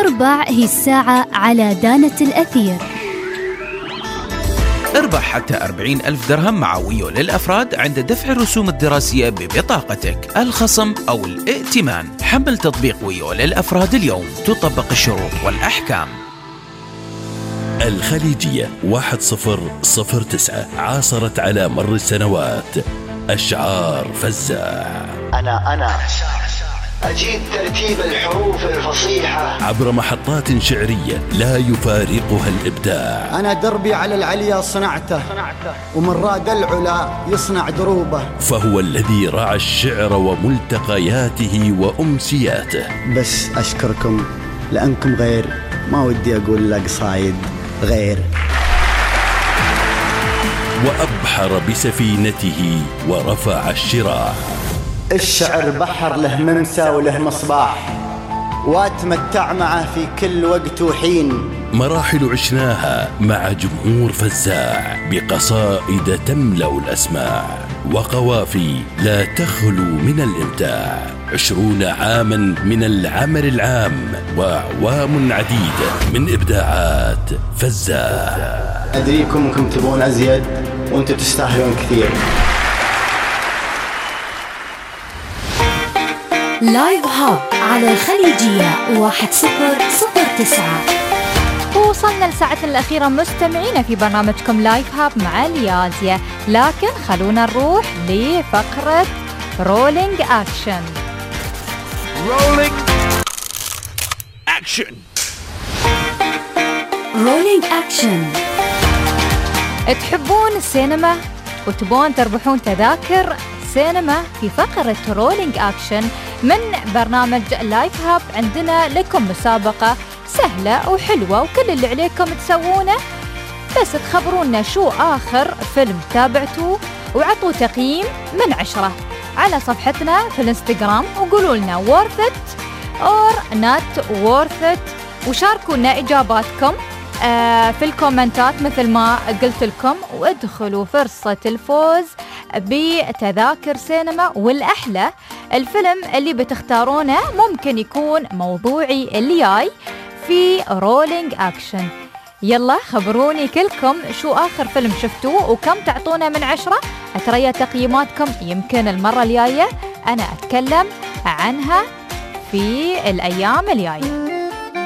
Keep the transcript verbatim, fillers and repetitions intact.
أربع هي الساعة على دانة الأثير. اربح حتى أربعين ألف درهم مع ويو للأفراد عند دفع الرسوم الدراسية ببطاقتك، الخصم أو الائتمان. حمل تطبيق ويو للأفراد اليوم، تطبق الشروط والأحكام. الخليجية واحد صفر صفر تسعة عاصرت على مر السنوات أشعار فزاع. أنا أنا أجيد ترتيب الحروف الفصيحة عبر محطات شعرية لا يفارقها الإبداع. أنا دربي على العليا صنعته، ومن راد العلا يصنع دروبه. فهو الذي رعى الشعر وملتقياته وأمسياته. بس أشكركم لأنكم غير، ما ودي أقول لك صايد غير. وأبحر بسفينته ورفع الشراع. الشعر بحر له ممسى وله مصباح، واتمتع معه في كل وقت وحين. مراحل عشناها مع جمهور فزاع بقصائد تملأ الأسماع، وقوافي لا تخلو من الإمتاع. عشرون عاما من العمل العام وأعوام عديدة من إبداعات فزاع. أدريكم أنكم تبون أزيد وأنتم تستاهلون كثير. لايف هاب على الخليجية واحد صفر صفر تسعة. وصلنا لساعتنا الأخيرة مستمعين في برنامجكم لايف هاب مع ليازيا، لكن خلونا نروح لفقرة رولينج أكشن. رولينج أكشن. رولينج أكشن. تحبون السينما وتبون تربحون تذاكر سينما؟ في فقرة رولينج أكشن من برنامج لايف هاب عندنا لكم مسابقة سهلة وحلوة، وكل اللي عليكم تسوونه بس تخبرونا شو آخر فيلم تابعتوه وعطوا تقييم من عشرة على صفحتنا في الانستغرام، وقولوا لنا worth it or not worth it، وشاركونا إجاباتكم في الكومنتات مثل ما قلت لكم، وادخلوا فرصة الفوز بتذاكر سينما. والأحلى الفيلم اللي بتختارونه ممكن يكون موضوعي اللي جاي في رولينج أكشن. يلا خبروني كلكم شو آخر فيلم شفتوه وكم تعطونا من عشرة. أتريا تقييماتكم، يمكن المرة الجاية أنا أتكلم عنها في الأيام الجاية.